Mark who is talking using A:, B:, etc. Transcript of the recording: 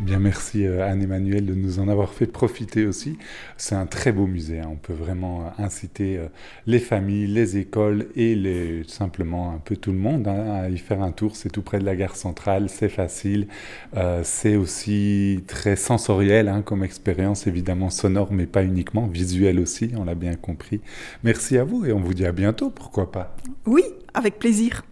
A: Bien, merci Anne-Emmanuelle de nous en avoir fait profiter aussi. C'est un très beau musée, hein. On peut vraiment inciter les familles, les écoles et simplement un peu tout le monde, hein, à y faire un tour. C'est tout près de la gare centrale, c'est facile. C'est aussi très sensoriel, hein, comme expérience, évidemment sonore, mais pas uniquement, visuel aussi, on l'a bien compris. Merci à vous et on vous dit à bientôt, pourquoi pas.
B: Oui, avec plaisir.